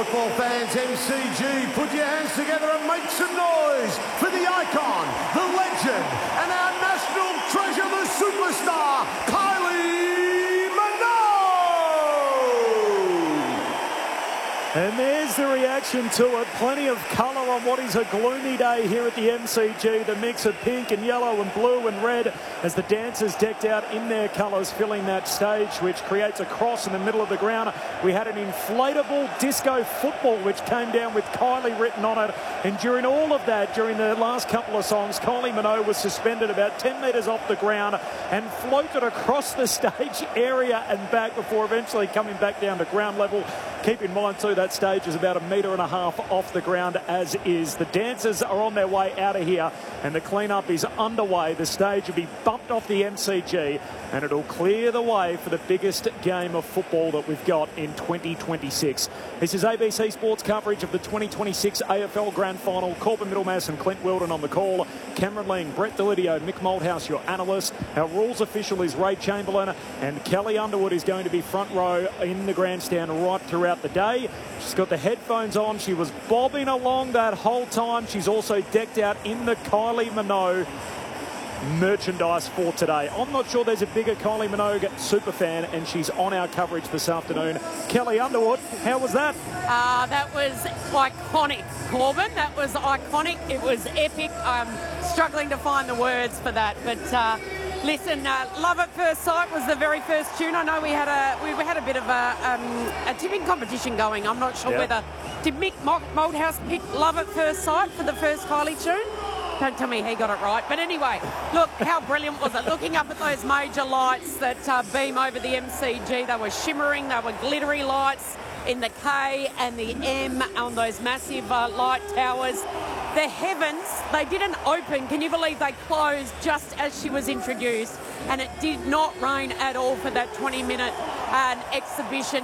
football fans, MCG, put your hands together and make some noise for the icon, the legend, and our national treasure, the superstar, Kylie Minogue! And there's the reaction to it. Plenty of colour on what is a gloomy day here at the MCG. The mix of pink and yellow and blue and red as the dancers decked out in their colours filling that stage, which creates a cross in the middle of the ground. We had an inflatable disco football which came down with Kylie written on it. And during all of that, during the last couple of songs, Kylie Minogue was suspended about 10 metres off the ground and floated across the stage area and back before eventually coming back down to ground level. Keep in mind too, that stage is about 1.5 metres off the ground as is. The dancers are on their way out of here and the clean-up is underway. The stage will be bumped off the MCG and it'll clear the way for the biggest game of football that we've got in 2026. This is ABC Sports coverage of the 2026 AFL Grand Final. Corbin Middlemass and Clint Wilden on the call. Cameron Ling, Brett Delidio, Mick Malthouse, your analyst. Our rules official is Ray Chamberlain, and Kelly Underwood is going to be front row in the grandstand right throughout the day. She's got the headphones on. She was bobbing along that whole time. She's also decked out in the Kylie Minogue merchandise for today. I'm not sure there's a bigger Kylie Minogue super fan, and she's on our coverage this afternoon. Kelly Underwood, how was that? That was iconic, Corbin. That was iconic. It was epic. I'm struggling to find the words for that, but listen, Love at First Sight was the very first tune. I know we had a bit of a tipping competition going. I'm not sure whether did Mick Malthouse pick Love at First Sight for the first Kylie tune. Don't tell me he got it right. But anyway, look, how brilliant was it? Looking up at those major lights that beam over the MCG. They were shimmering, they were glittery lights in the K and the M on those massive light towers. The heavens, they didn't open. Can you believe they closed just as she was introduced? And it did not rain at all for that 20-minute exhibition.